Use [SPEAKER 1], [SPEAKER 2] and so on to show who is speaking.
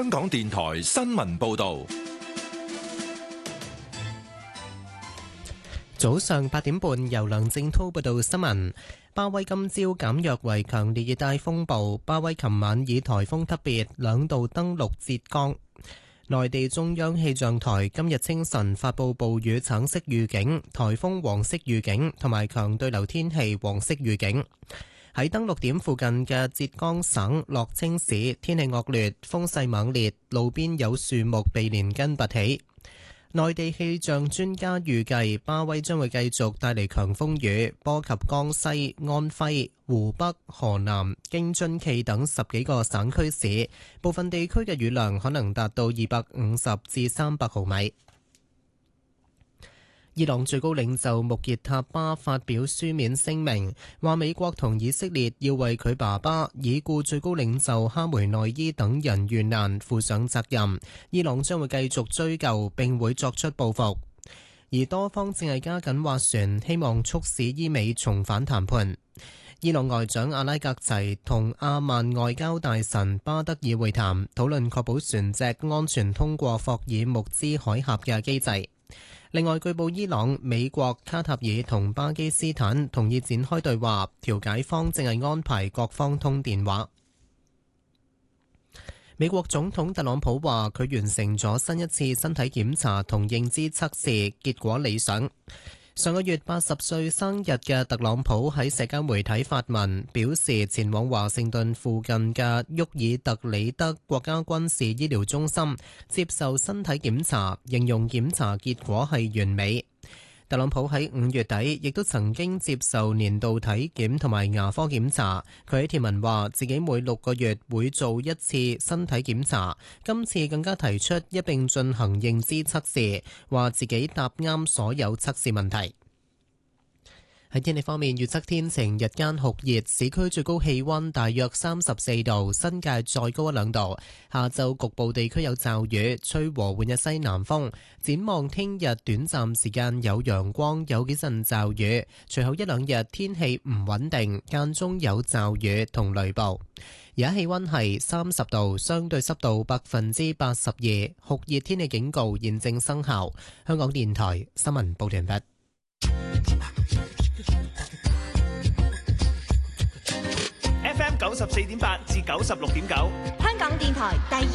[SPEAKER 1] 香港電台新聞報道。
[SPEAKER 2] 早上8點半，由梁正滔報道新聞。巴威今朝減弱為強烈熱帶風暴，巴威琴晚以颱風級別2度登陸浙江。內地中央氣象台今日清晨發布暴雨橙色預警、颱風黃色預警同埋強對流天氣黃色預警。喺登陸點附近嘅浙江省樂清市，天氣惡劣，風勢猛烈，路邊有樹木被連根拔起。內地氣象專家預計，巴威將會繼續帶嚟強風雨，波及江西、安徽、湖北、河南、京津冀等10幾個省區市，部分地區嘅雨量可能達到250至300毫米。伊朗最高領袖穆傑塔巴發表書面聲明，話美國同以色列要為佢爸爸已故最高領袖哈梅內伊等人遇難負上責任。伊朗將會繼續追究並會作出報復，而多方正係加緊斡旋，希望促使伊美重返談判。伊朗外長阿拉格齊同阿曼外交大臣巴德爾會談，討論確保船隻安全通過霍爾木茲海峽嘅機制。另外，據報伊朗、美國、卡塔爾同巴基斯坦同意展開對話，調解方正係安排各方通電話。美國總統特朗普話佢完成咗新一次身體檢查同認知測試，結果理想。上個月80歲生日嘅特朗普喺社交媒體發文，表示前往華盛頓附近嘅沃爾特里德國家軍事醫療中心接受身體檢查，形容檢查結果係完美。特朗普喺5月底亦都曾經接受年度體檢同埋牙科檢查。佢喺貼文話自己每6個月會做一次身體檢查，今次更加提出一並進行認知測試，話自己答啱所有測試問題。喺天氣方面，預測天晴，日間酷熱，市區最高氣溫大約34度，新界再高1-2度。下晝局部地區有驟雨，吹和緩嘅西南風。展望聽日短暫時間有陽光，有幾陣驟雨。隨後1-2日天氣唔穩定，間中有驟雨同雷暴。而家氣溫係30度，相對濕度82%，酷熱天氣警告現正生效。香港電台新聞報道完畢。
[SPEAKER 3] FM 94.8至96.9，
[SPEAKER 4] 香港電台第